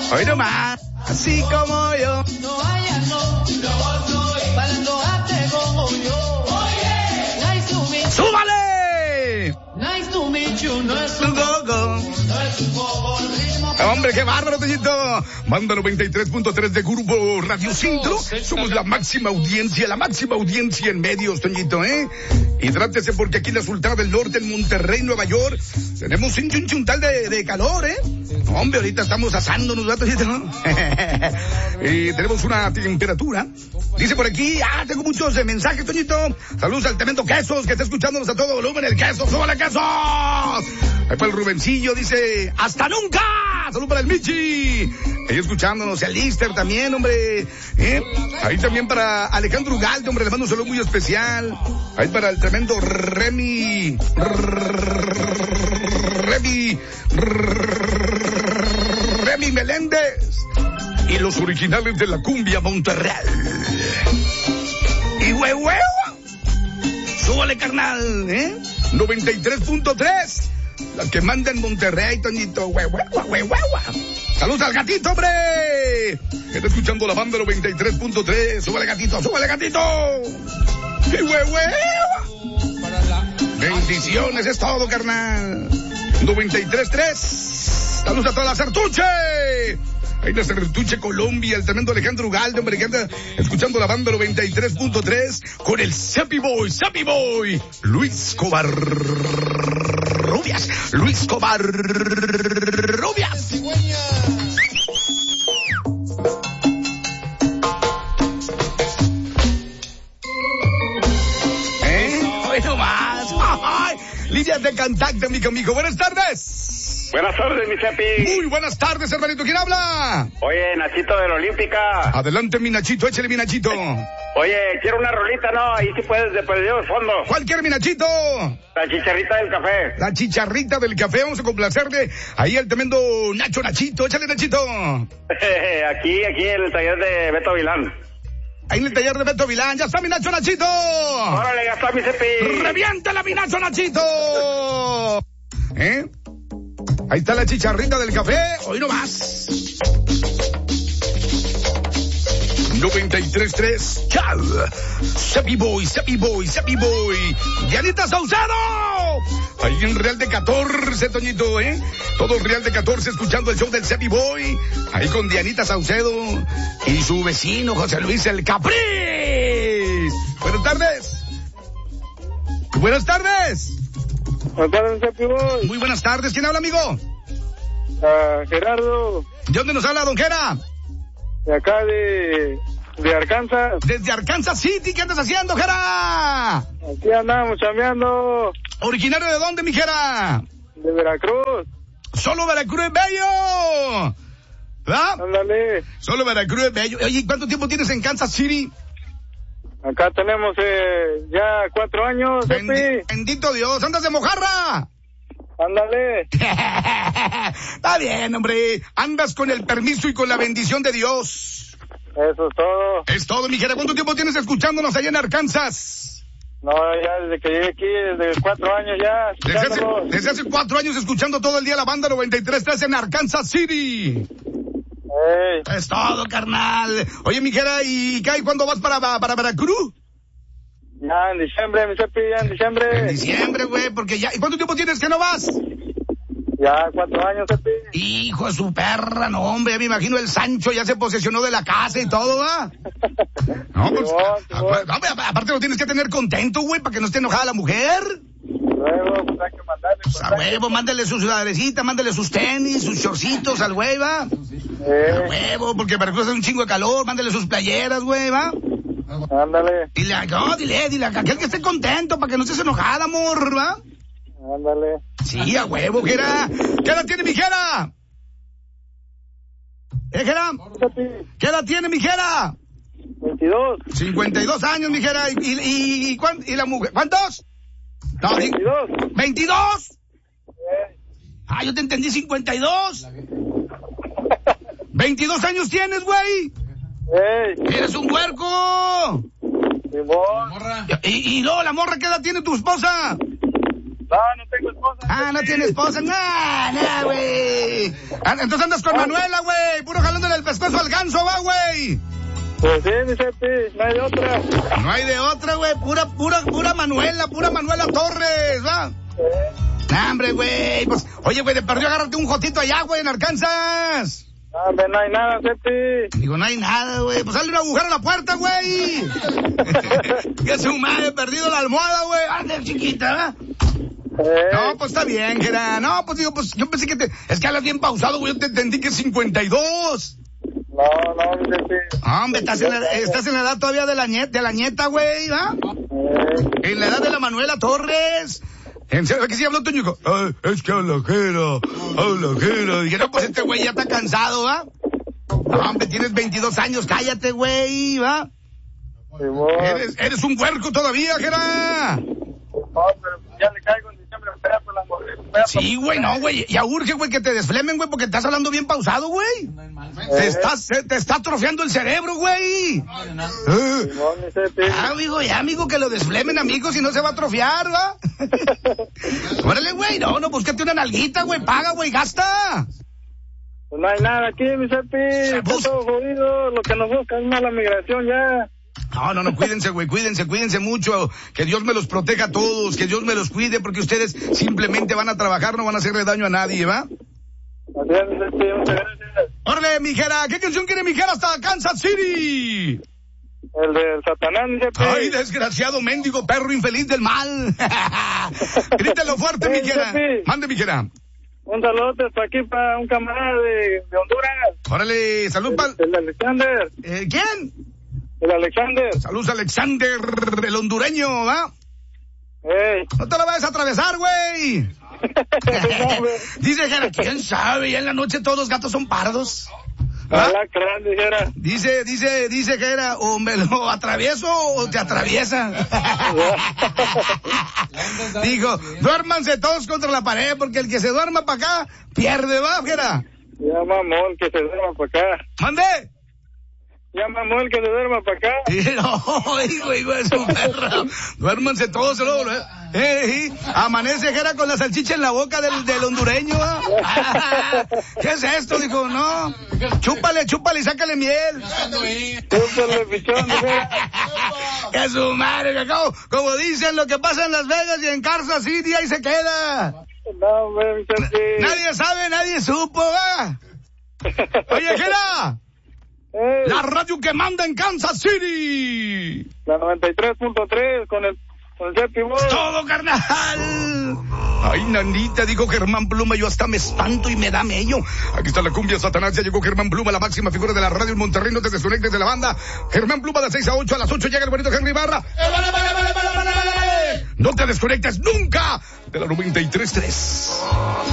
Hoy nomás, así como yo. No haya no, yo soy bailando arte como yo. Oye, nice to meet you. ¡Súbale! Nice to meet you, no es un Go-go. no es un poco el ritmo. Hombre, qué bárbaro, Toñito. Manda 93.3 de Grupo Radio Centro. Somos la máxima audiencia en medios, Toñito, ¿eh? Y trátese porque aquí en la Sultana del Norte, en Monterrey, Nueva York, tenemos un chunchuntal de calor, ¿eh? Hombre, ahorita estamos asándonos, ¿verdad, Toñito? Y tenemos una temperatura. Dice por aquí, tengo muchos mensajes, Toñito. Saludos al Tremendo Quesos, que está escuchándonos a todo volumen. El queso, ¡súbale, quesos! Ahí para el Rubencillo, dice, ¡hasta nunca! Saludos para el Michi. Ahí escuchándonos, el Lister también, hombre. Ahí también para Alejandro Ugalde, hombre, le mando un saludo muy especial. Ahí para el tremendo Remy Meléndez. Y los originales de la cumbia Monterrey. Y huevo. Súbale, carnal, 93.3. La que manda en Monterrey, Toñito. Huevo. Saludos al gatito, hombre. Que está escuchando la banda 93.3. Súbale, gatito. ¡Qué huevo! Bendiciones, es todo, carnal. 93.3. Saludos a toda la Certuche. Ahí la Certuche Colombia, el tremendo Alejandro Ugalde, hombre, que anda escuchando la banda 93.3 con el Sappy Boy, Luis Cobar Rubias. Hoy nomás. Líneas de contacto, amigo. Buenas tardes. Buenas tardes, mi Cepi. Muy buenas tardes, hermanito. ¿Quién habla? Oye, Nachito de la Olímpica. Adelante, mi Nachito. Échale, mi Nachito. Oye, quiero una rolita, ¿no? Ahí sí puedes, después de fondo. ¿Cuál quiere, mi Nachito? La chicharrita del café. La chicharrita del café. Vamos a complacerle ahí al tremendo Nachito. Échale, Nachito. Aquí en el taller de Beto Vilán. Ahí en el taller de Beto Vilán. Ya está mi Nachito. Órale, ya está mi Cepi. ¡Reviéntala, mi Nachito! Ahí está la chicharrita del café. Hoy no más. 93.3. ¡Chao! Sappy Boy. ¡Dianita Saucedo! Ahí en Real de 14, Toñito, Todo Real de 14 escuchando el show del Sappy Boy. Ahí con Dianita Saucedo y su vecino José Luis el Capri. Buenas tardes. Buenas tardes, Sappy Boy. Muy buenas tardes. ¿Quién habla, amigo? Gerardo. ¿De dónde nos habla, don Gera? De acá de Arkansas. Desde Arkansas City. ¿Qué andas haciendo, Gera? Aquí andamos chambeando. ¿Originario de dónde, mi Gera? De Veracruz. Solo Veracruz es bello. ¿verdad? Ándale. Solo Veracruz es bello. Oye, ¿cuánto tiempo tienes en Kansas City? Acá tenemos ya 4 años, Bendito Dios. ¿Andas de mojarra? Ándale. Está bien, hombre. Andas con el permiso y con la bendición de Dios. Eso es todo. Es todo, mi Jera. ¿Cuánto tiempo tienes escuchándonos allá en Arkansas? No, ya desde que llegué aquí, desde 4 años ya. Desde hace 4 años escuchando todo el día la banda 93.3 en Arkansas City. Hey. Es todo, carnal. Oye, mi Jera, ¿y cuándo vas para Veracruz? Ya en diciembre, mi Cepi, ya en diciembre. En diciembre, güey, porque ya... ¿Y cuánto tiempo tienes que no vas? Ya 4 años, Cepi. Hijo de su perra, no, hombre, ya me imagino el Sancho ya se posesionó de la casa y todo, ¿va? No, pues... aparte lo tienes que tener contento, güey, para que no esté enojada la mujer. Luego, pues hay que mandarle. Pues a huevo, mándale su sudadrecita, mándale sus tenis, sus shortcitos al güey, ¿va? A huevo, porque para que hace un chingo de calor, mándale sus playeras, güey, ¿va? Ándale. Dile a aquel que esté contento, para que no estés enojada, amor, ¿va? Ándale. Sí, a huevo, Jera. ¿Qué edad tiene mi Jera? Jera? ¿Qué edad tiene mi Jera? 22. 52 años, mi Jera. ¿Y la mujer? ¿Cuántos? No, 22. ¿22? Yo te entendí 52. 22 años tienes, güey. Eres un huerco. ¿Y luego la morra qué edad tiene tu esposa? No tengo esposa. No tiene esposa. Nah, güey. Entonces andas con Manuela, güey. Puro pescuezo al ganso, va, güey. Pues sí, mi Cepi, no hay de otra. No hay de otra, güey. Pura Manuela Torres, va. Nah, hombre, güey. Pues, oye, güey, de perdió, agárrate un jotito allá, güey, en Arkansas. Hombre, no hay nada, Cepi. Digo, no hay nada, güey. Pues sale un agujero a la puerta, güey. Que su madre perdido la almohada, güey. Ande, chiquita, ¿verdad? No, pues está bien, Gera. No, pues digo, pues yo pensé que es que hablas bien pausado, güey. Yo te entendí que es 52. No, mi Cepi. Hombre, estás en la edad todavía de la nieta, güey, ¿va? En la edad de la Manuela Torres. ¿En serio? ¿Qué sí habló Toñico? Es que habla Jera. Dije, no, pues este güey ya está cansado, ¿va? No, hombre, tienes 22 años, cállate, güey, ¿va? Eres un huerco todavía, Jera. No, pero ya le caigo en diciembre, espérate las mujeres. Sí, güey, no, güey. Ya urge, güey, que te desflemen, güey, porque estás hablando bien pausado, güey. Te está atrofiando el cerebro, güey. Amigo, que lo desflemen, amigo, si no se va a atrofiar, ¿va? Órale, güey, no, búscate una nalguita, güey, paga, güey, gasta. Pues no hay nada aquí, mi Cepi. Está todo jodido. Lo que nos busca es la migración ya. No, cuídense, güey, cuídense mucho, que Dios me los proteja a todos, que Dios me los cuide, porque ustedes simplemente van a trabajar, no van a hacerle daño a nadie, ¿va? Así es, muchas gracias. Órale, mijera, ¿qué canción quiere mijera hasta Kansas City? El de Satanás, Cepi. Ay, desgraciado, mendigo, perro infeliz del mal. Grítelo fuerte, mijera. Mande, mijera. Un saludo para aquí, para un camarada de Honduras. Órale, salud para... El Alexander. ¿Quién? El Alexander. Saludos, Alexander, el hondureño, ¿va? No te lo vayas a atravesar, güey. Dice Jera, ¿quién sabe? Ya en la noche todos los gatos son pardos. ¿Ah? Dice Jera, o me lo atravieso o te atraviesa. Digo, duérmanse todos contra la pared, porque el que se duerma para acá, pierde, ¿va, Jera? Ya, mamón, que se duerma para acá. ¿Mande? Ya, mamó el que se duerma para acá. No, hijo de su perra. Duérmanse todos, amanece Jera con la salchicha en la boca del hondureño. ¿Qué es esto? Dijo, no. Chúpale y sácale miel. Chúpale, pichón. Que su madre, que acabo, como dicen, lo que pasa en Las Vegas y en Kansas City, ahí se queda. No, güey, nadie sabe, nadie supo, ¿va? Oye, Jera. La radio que manda en Kansas City. La 93.3 con el Cepi Boy. Todo, carnal. Ay, nanita, dijo Germán Pluma, yo hasta me espanto y me da mello. Aquí está la cumbia Satanás, ya llegó Germán Pluma, la máxima figura de la radio en Monterrey, no te desconectes de la banda. Germán Pluma de 6 a 8, a las 8 llega el bonito Henry Barra. No te desconectes nunca de la 93.3.